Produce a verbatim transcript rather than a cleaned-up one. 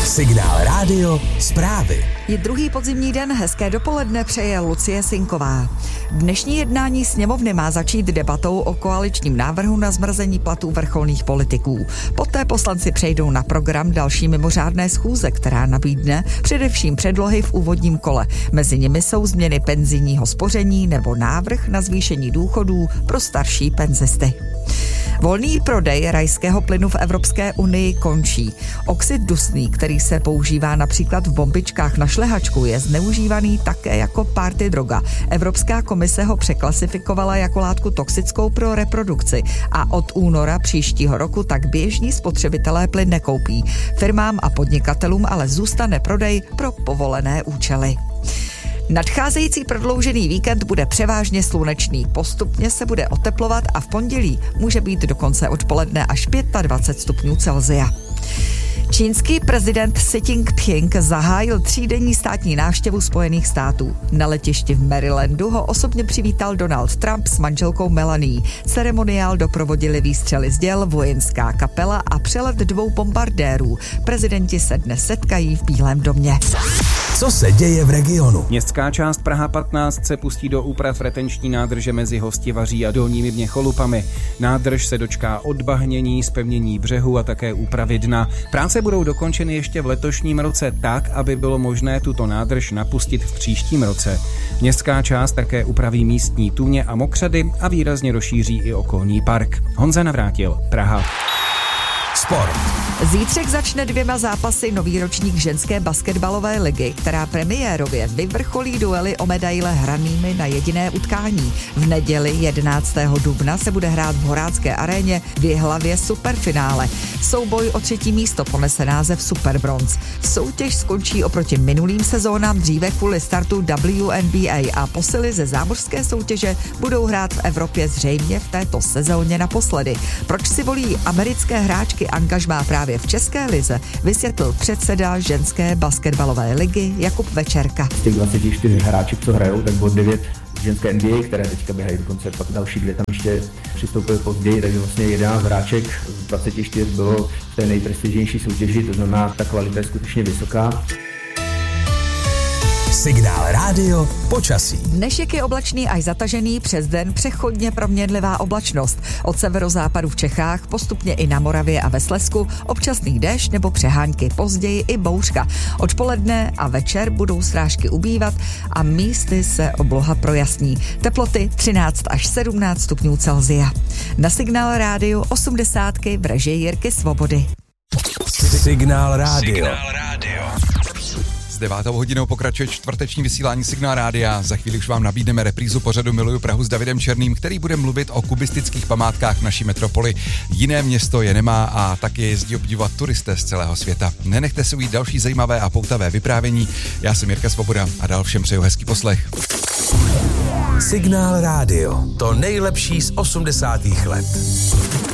Signál Rádio zprávy. Je druhý podzimní den, hezké dopoledne přeje Lucie Sinková. Dnešní jednání sněmovny má začít debatou o koaličním návrhu na zmrazení platů vrcholných politiků. Poté poslanci přejdou na program další mimořádné schůze, která nabídne především předlohy v úvodním kole. Mezi nimi jsou změny penzijního spoření nebo návrh na zvýšení důchodů pro starší penzisty. Volný prodej rajského plynu v Evropské unii končí. Oxid dusný, který se používá například v bombičkách na šlehačku, je zneužívaný také jako party droga. Evropská komise ho překlasifikovala jako látku toxickou pro reprodukci a od února příštího roku tak běžní spotřebitelé plyn nekoupí. Firmám a podnikatelům ale zůstane prodej pro povolené účely. Nadcházející prodloužený víkend bude převážně slunečný, postupně se bude oteplovat a v pondělí může být dokonce odpoledne až dvacet pět stupňů Celsia. Čínský prezident Xi Jinping zahájil třídenní státní návštěvu Spojených států. Na letišti v Marylandu ho osobně přivítal Donald Trump s manželkou Melanie. Ceremoniál doprovodili výstřely z děl, vojenská kapela a přelet dvou bombardérů. Prezidenti se dnes setkají v Bílém domě. Co se děje v regionu? Městská část Praha patnáct se pustí do úprav retenční nádrže mezi Hostivaří a Dolními Měcholupami. Nádrž se dočká odbahnění, zpevnění břehu a také úpravy dna. Práce budou dokončeny ještě v letošním roce tak, aby bylo možné tuto nádrž napustit v příštím roce. Městská část také upraví místní tůně a mokřady a výrazně rozšíří i okolní park. Honza Navrátil, Praha. Sport. Zítřek začne dvěma zápasy nový ročník ženské basketbalové ligy, která premiérově vyvrcholí duely o medaile hranými na jediné utkání. V neděli jedenáctého dubna se bude hrát v Horácké aréně v Jihlavě superfinále. Souboj o třetí místo ponese název Super Bronze. Soutěž skončí oproti minulým sezónám dříve kvůli startu W N B A a posily ze zámořské soutěže budou hrát v Evropě zřejmě v této sezóně naposledy. Proč si volí americké hráčky angažmá právě v České lize, vysvětlil předseda ženské basketbalové ligy Jakub Večerka. Z těch dvaceti čtyř hráček, co hrajou, tak bylo devět ženské N B A, které teďka běhají dokonce, pak další dvě tam ještě přistoupily později, takže vlastně jedenáct hráček z dvaceti čtyř bylo v té nejprestižnější soutěži, to znamená, ta kvalita je skutečně vysoká. Signál Rádio počasí. Dnešek je oblačný až zatažený, přes den přechodně proměnlivá oblačnost. Od severozápadu v Čechách, postupně i na Moravě a ve Slezsku, občasný déšť nebo přehánky, později i bouřka. Odpoledne a večer budou srážky ubývat a místy se obloha projasní. Teploty třináct až sedmnáct stupňů Celsia. Na Signál Rádiu osmdesátky v režii Jirky Svobody. Signál Rádio. Signál Rádio. Devátou hodinou pokračuje čtvrteční vysílání Signál Rádia. Za chvíli už vám nabídneme reprízu pořadu Miluju Prahu s Davidem Černým, který bude mluvit o kubistických památkách naší metropoli. Jiné město je nemá a taky jezdí obdivovat turisté z celého světa. Nenechte si ujít další zajímavé a poutavé vyprávění. Já jsem Jirka Svoboda a dál všem přeju hezký poslech. Signál Rádio. To nejlepší z osmdesátých let.